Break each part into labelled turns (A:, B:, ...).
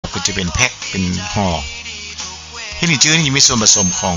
A: ก็จะเป็นแพ็คเป็นห่อเฮ็ดลินจือนี่มีส่วนผสมของ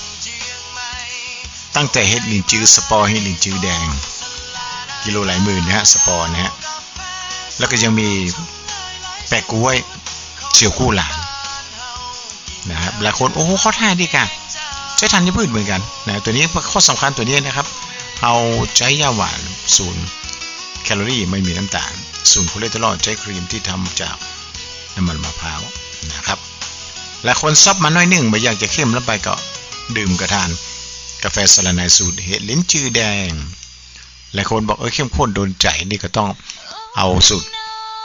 A: ตั้งแต่เฮ็ดลินจือสปอร์เฮ็ดลินจือแดงกิโลหลายหมื่นนะฮะสปอร์นะฮะแล้วก็ยังมีแปะกล้วยเสี่ยวกู้หลานนะครับหลายคนโอ้โหข้อท่าดีกันใช้ธัญพืชเหมือนกันนะตัวนี้ข้อสำคัญตัวนี้นะครับเอาใช้ยาหวาน0 แคลอรี่ไม่มีน้ำตาล0 คอเลสเตอรอลใช้ครีมที่ทำจากน้ำมันมะพร้าวนะครับและคนซับมาหน่อยนึงไม่อยากจะเข้มแล้วไปก็ดื่มกระทานกาแฟสะระไนสูตรเห็ดลิ้นจือแดงหลายคนบอกเข้มข้นโดนใจนี่ก็ต้องเอาสูตร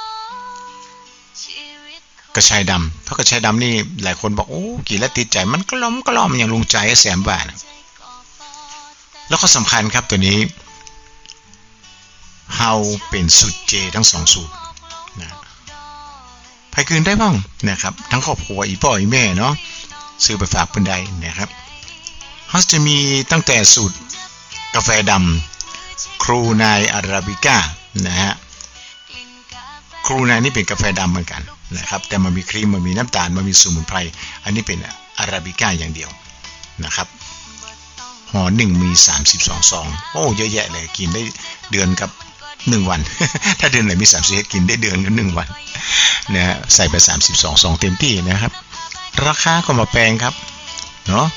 A: กระชายดำเพราะกระชายดำนี่หลายคนบอกโอ้กินแล้วติดใจมันกล่อมอย่างลุงใจแสมบาทแล้วก็สำคัญครับตัวนี้เฮาเป็นสูตรเจทั้ง2สูตรนะไปคืนได้บ้างนะครับทั้งครอบครัวอีพ่ออีแม่เนาะซื้อไปฝากเพิ่นได้นะครับเฮาจะมีตั้งแต่สูตรกาแฟดำครูนายอาราบิก้านะฮะครูนายนี่เป็นกาแฟดำเหมือนกันนะครับแต่มันมีครีมมันมีน้ำตาลมันมีสมุนไพรอันนี้เป็นอาราบิก้าอย่างเดียวนะครับห่อ1มี32ซองโอ้เยอะแยะเลยกินได้เดือนกับ1วันถ้าเดือนไหนมี31กินได้เดือนกับ1วันนะฮะใส่ไป32ซองเต็มที่นะครับราคาก็มาแพงครับเนาะ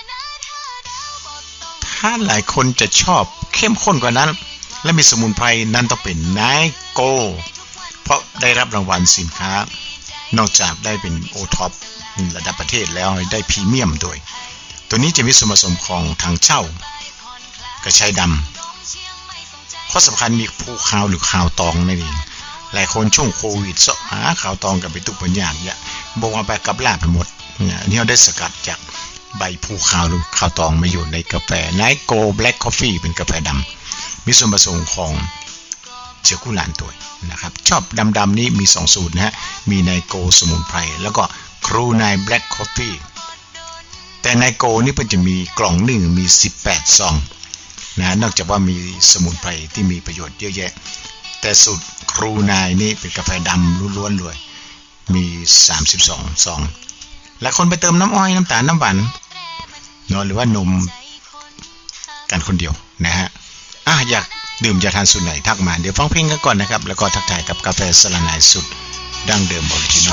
A: ถ้าหลายคนจะชอบเข้มข้นกว่านั้นและมีสมุนไพรนั้นต้องเป็นไนโกเพราะได้รับรางวัลสินค้านอกจากได้เป็นโอท็อประดับประเทศแล้วได้พรีเมียมด้วยตัวนี้จะมีส่วนผสมของถังเช่ากระชายดำข้อสำคัญมีภูขาวหรือขาวตองนั่นเองหลายคนช่วงโควิดหาขาวตองกับไปตุกปัญญาเนี่ยบอกว่าไปกับลาบไปหมดอันนี้เราได้สกัดจากใบภูขาวหรือขาวตองมาอยู่ในกาแฟไนโกแบล็คคอฟฟี่เป็นกาแฟดำมีส่วนผสมของเสี่ยวกู้หลานตัวนะครับชอบดำๆนี้มี2สูตรนะฮะมีไนโกสมุนไพรแล้วก็ครูนายแบล็คคอฟฟี่แต่ไนโกนี่เพิ่นจะมีกล่อง1มี18ซองนะนอกจากว่ามีสมุนไพรที่มีประโยชน์เยอะแยะแต่สูตรครูนายนี่เป็นกาแฟดำล้วนๆเลยมี32ซองและคนไปเติมน้ำอ้อยน้ำตาลน้ำหวานเนาะหรือว่านมกันคนเดียวนะฮะอยากดื่มจะทานสูตรไหนทักมาเดี๋ยวฟังเพลงกันก่อนนะครับแล้วก็ทักทายกับกาแฟสะระไนสูตรดั้งเดิมออริจินอล